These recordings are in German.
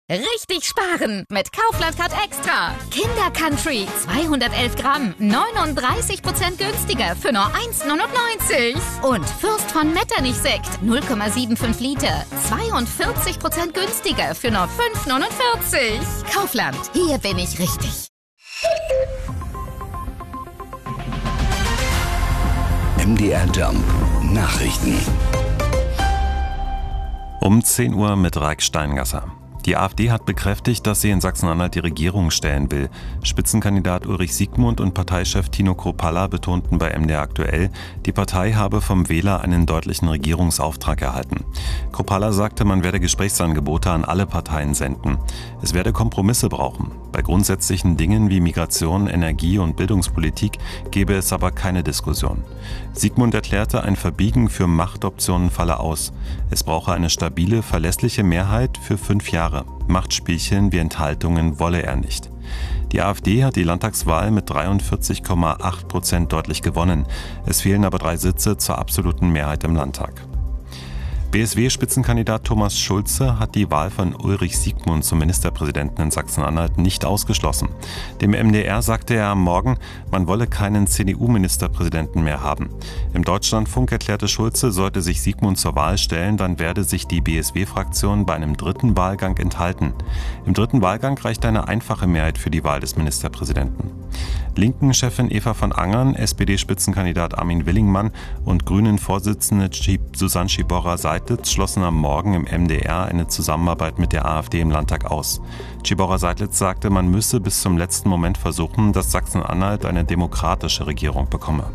Richtig sparen mit Kaufland Card Extra. Kinder Country 211 Gramm, 39% günstiger für nur 1,99. Und Fürst von Metternich Sekt 0,75 Liter, 42% günstiger für nur 5,49. Kaufland, hier bin ich richtig. MDR Jump Nachrichten. Um 10 Uhr mit Raik Steingasser. Die AfD hat bekräftigt, dass sie in Sachsen-Anhalt die Regierung stellen will. Spitzenkandidat Ulrich Siegmund und Parteichef Tino Kruppalla betonten bei MDR aktuell, die Partei habe vom Wähler einen deutlichen Regierungsauftrag erhalten. Kruppalla sagte, man werde Gesprächsangebote an alle Parteien senden. Es werde Kompromisse brauchen. Bei grundsätzlichen Dingen wie Migration, Energie und Bildungspolitik gebe es aber keine Diskussion. Siegmund erklärte, ein Verbiegen für Machtoptionen falle aus. Es brauche eine stabile, verlässliche Mehrheit für 5 Jahre. Machtspielchen wie Enthaltungen wolle er nicht. Die AfD hat die Landtagswahl mit 43,8% deutlich gewonnen. Es fehlen aber 3 Sitze zur absoluten Mehrheit im Landtag. BSW-Spitzenkandidat Thomas Schulze hat die Wahl von Ulrich Siegmund zum Ministerpräsidenten in Sachsen-Anhalt nicht ausgeschlossen. Dem MDR sagte er am Morgen, man wolle keinen CDU-Ministerpräsidenten mehr haben. Im Deutschlandfunk erklärte Schulze, sollte sich Siegmund zur Wahl stellen, dann werde sich die BSW-Fraktion bei einem 3. Wahlgang enthalten. Im 3. Wahlgang reicht eine einfache Mehrheit für die Wahl des Ministerpräsidenten. Linken-Chefin Eva von Angern, SPD-Spitzenkandidat Armin Willingmann und Grünen-Vorsitzende Susanne Schiborra-Seidlitz schlossen am Morgen im MDR eine Zusammenarbeit mit der AfD im Landtag aus. Schiborra-Seidlitz sagte, man müsse bis zum letzten Moment versuchen, dass Sachsen-Anhalt eine demokratische Regierung bekomme.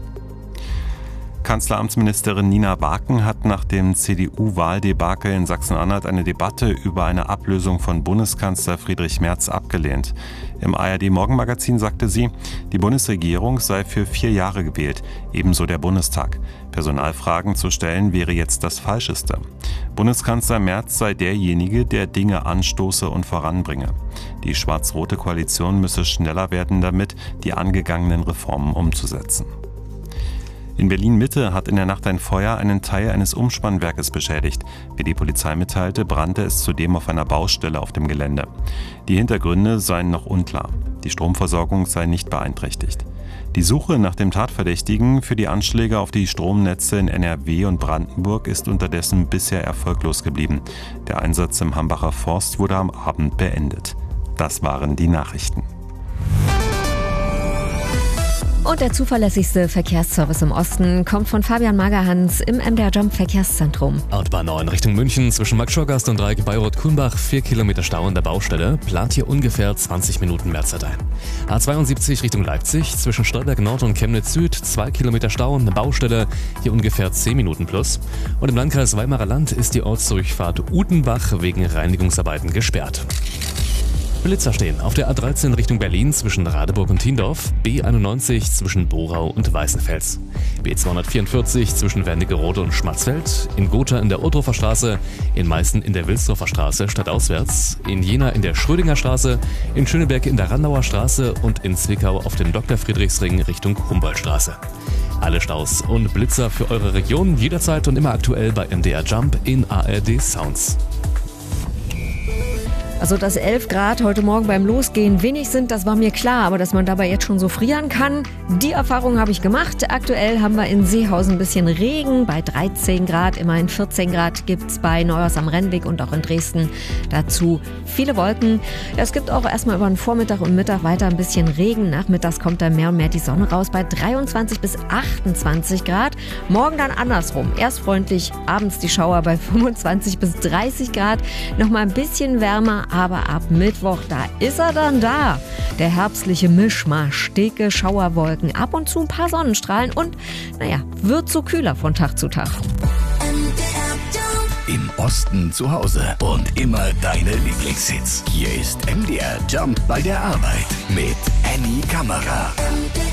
Kanzleramtsministerin Nina Barken hat nach dem CDU-Wahldebakel in Sachsen-Anhalt eine Debatte über eine Ablösung von Bundeskanzler Friedrich Merz abgelehnt. Im ARD-Morgenmagazin sagte sie, die Bundesregierung sei für 4 Jahre gewählt, ebenso der Bundestag. Personalfragen zu stellen wäre jetzt das Falscheste. Bundeskanzler Merz sei derjenige, der Dinge anstoße und voranbringe. Die schwarz-rote Koalition müsse schneller werden damit, die angegangenen Reformen umzusetzen. In Berlin-Mitte hat in der Nacht ein Feuer einen Teil eines Umspannwerkes beschädigt. Wie die Polizei mitteilte, brannte es zudem auf einer Baustelle auf dem Gelände. Die Hintergründe seien noch unklar. Die Stromversorgung sei nicht beeinträchtigt. Die Suche nach dem Tatverdächtigen für die Anschläge auf die Stromnetze in NRW und Brandenburg ist unterdessen bisher erfolglos geblieben. Der Einsatz im Hambacher Forst wurde am Abend beendet. Das waren die Nachrichten. Und der zuverlässigste Verkehrsservice im Osten kommt von Fabian Magerhans im MDR Jump Verkehrszentrum. Autobahn 9 Richtung München zwischen Markt-Schorgast und Dreieck Bayreuth-Kulmbach 4 Kilometer Stau an der Baustelle, plant hier ungefähr 20 Minuten mehr Zeit ein. A72 Richtung Leipzig zwischen Stolberg Nord und Chemnitz Süd 2 Kilometer Stau an der Baustelle, hier ungefähr 10 Minuten plus. Und im Landkreis Weimarer Land ist die Ortsdurchfahrt Utenbach wegen Reinigungsarbeiten gesperrt. Blitzer stehen auf der A13 Richtung Berlin zwischen Radeburg und Tiendorf, B91 zwischen Borau und Weißenfels, B244 zwischen Wernigerode und Schmatzfeld, in Gotha in der Otthofer Straße, in Meißen in der Wilsdorfer Straße stadtauswärts, in Jena in der Schrödinger Straße, in Schöneberg in der Randauer Straße und in Zwickau auf dem Dr. Friedrichsring Richtung Humboldtstraße. Alle Staus und Blitzer für eure Region jederzeit und immer aktuell bei MDR Jump in ARD Sounds. Also, dass 11 Grad heute Morgen beim Losgehen wenig sind, das war mir klar. Aber dass man dabei jetzt schon so frieren kann, die Erfahrung habe ich gemacht. Aktuell haben wir in Seehausen ein bisschen Regen bei 13 Grad. Immerhin 14 Grad gibt es bei Neuhaus am Rennweg und auch in Dresden. Dazu viele Wolken. Es gibt auch erstmal über den Vormittag und Mittag weiter ein bisschen Regen. Nachmittags kommt dann mehr und mehr die Sonne raus bei 23 bis 28 Grad. Morgen dann andersrum. Erst freundlich, abends die Schauer bei 25 bis 30 Grad. Nochmal ein bisschen wärmer. Aber ab Mittwoch, da ist er dann da. Der herbstliche Mischmasch, dicke Schauerwolken, ab und zu ein paar Sonnenstrahlen und, wird so kühler von Tag zu Tag. Im Osten zu Hause und immer deine Lieblingshits. Hier ist MDR Jump bei der Arbeit mit Annie Kammerer.